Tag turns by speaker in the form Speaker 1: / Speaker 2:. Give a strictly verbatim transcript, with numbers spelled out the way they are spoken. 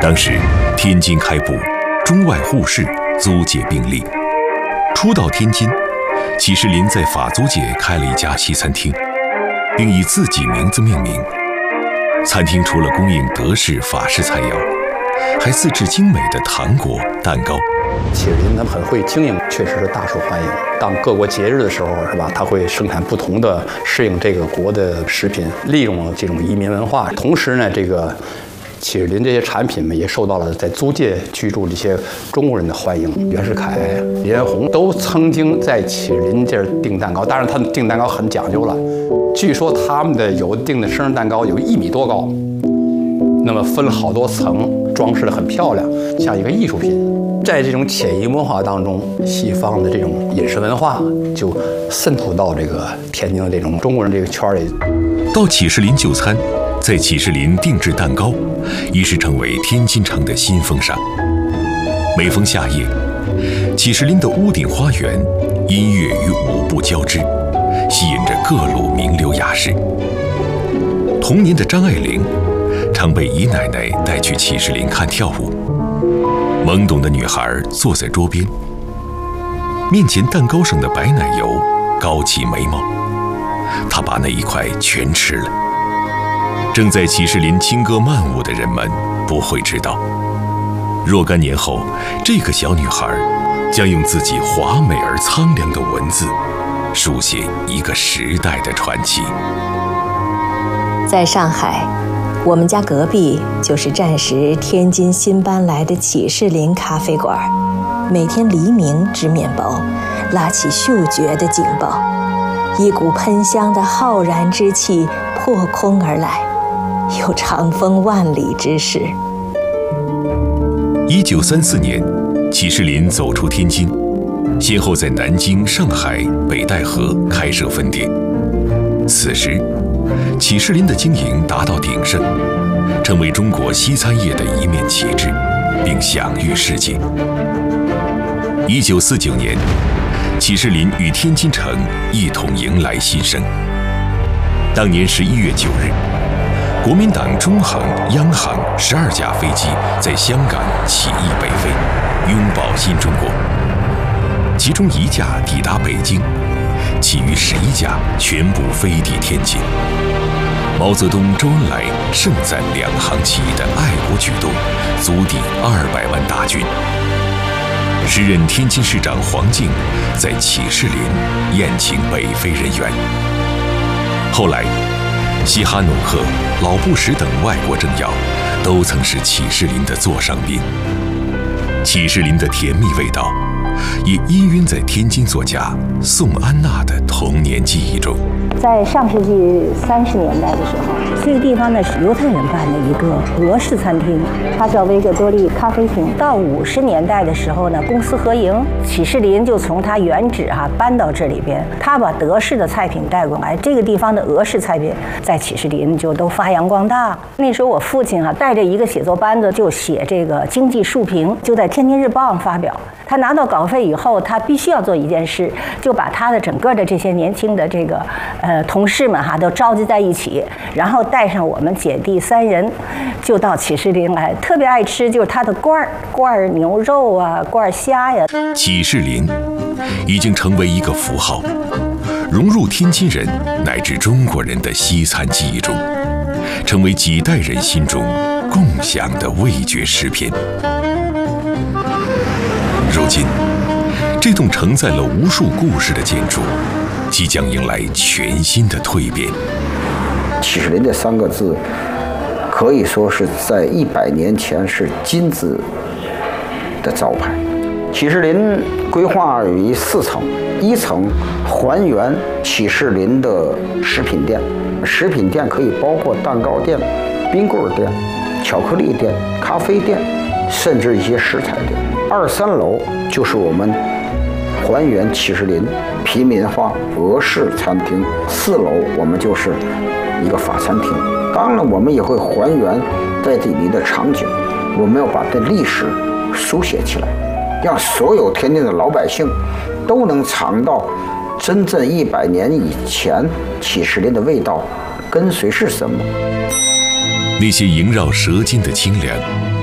Speaker 1: 当时天津开埠，中外互市，租界并立。初到天津，起士林在法租界开了一家西餐厅，并以自己名字命名。餐厅除了供应德式、法式菜肴，还自制精美的糖果、蛋糕。
Speaker 2: 起士林他们很会经营，确实是大受欢迎。当各国节日的时候，是吧？他会生产不同的适应这个国的食品，利用这种移民文化。同时呢，这个起士林这些产品们也受到了在租界居住的一些中国人的欢迎。袁世凯、李彦宏都曾经在起士林这儿订蛋糕，当然他们订蛋糕很讲究了。据说他们的有订的生日蛋糕有一米多高，那么分了好多层，装饰得很漂亮，像一个艺术品。在这种潜移默化当中，西方的这种饮食文化就渗透到这个天津的这种中国人这个圈里。
Speaker 1: 到起士林就餐，在起士林定制蛋糕，已是成为天津城的新风尚。每逢夏夜，起士林的屋顶花园，音乐与舞步交织，吸引着各路名流雅士。童年的张爱玲，常被姨奶奶带去起士林看跳舞。懵懂的女孩坐在桌边，面前蛋糕上的白奶油高起眉毛，她把那一块全吃了。正在起士林轻歌曼舞的人们不会知道，若干年后，这个小女孩将用自己华美而苍凉的文字，书写一个时代的传奇。
Speaker 3: 在上海，我们家隔壁就是战时天津新搬来的起士林咖啡馆，每天黎明吃面包，拉起嗅觉的警报，一股喷香的浩然之气破空而来，有长风万里之势。
Speaker 1: 一九三四年，起士林走出天津，先后在南京、上海、北戴河开设分店。此时，起士林的经营达到鼎盛，成为中国西餐业的一面旗帜，并享誉世界。一九四九年，起士林与天津城一同迎来新生。当年十一月九日，国民党中航、央航十二架飞机在香港起义北飞，拥抱新中国。其中一架抵达北京，其余十一架全部飞抵天津。毛泽东、周恩来盛赞两航起义的爱国举动，足抵二百万大军。时任天津市长黄敬在起士林宴请北非人员。后来，西哈努克、老布什等外国政要都曾是起士林的座上宾。起士林的甜蜜味道，也氤氲在天津作家宋安娜的童年记忆中。
Speaker 4: 在上世纪三十年代的时候，这个地方呢是犹太人办的一个俄式餐厅，它叫维克多利咖啡厅。到五十年代的时候呢，公私合营，起士林就从它原址哈、啊、搬到这里边，他把德式的菜品带过来，这个地方的俄式菜品在起士林就都发扬光大。那时候我父亲啊带着一个写作班子就写这个经济述评，就在《天津日报》上发表。他拿到稿费以后，他必须要做一件事，就把他的整个的这些年轻的这个呃同事们哈都召集在一起，然后带上我们姐弟三人，就到起士林来。特别爱吃就是他的罐儿罐儿牛肉啊，罐儿虾呀。
Speaker 1: 起士林已经成为一个符号，融入天津人乃至中国人的西餐记忆中，成为几代人心中共享的味觉诗篇。如今，这栋承载了无数故事的建筑，即将迎来全新的蜕变。
Speaker 5: 起士林这三个字，可以说是在一百年前是金字的招牌。起士林规划于四层，一层还原起士林的食品店，食品店可以包括蛋糕店、冰棍店、巧克力店、咖啡店，甚至一些食材店。二三楼就是我们还原起士林平民化俄式餐厅，四楼我们就是一个法餐厅。当然，我们也会还原在这里的场景，我们要把这历史书写起来，让所有天津的老百姓都能尝到真正一百年以前起士林的味道跟随是什么。
Speaker 1: 那些萦绕舌尖的清凉，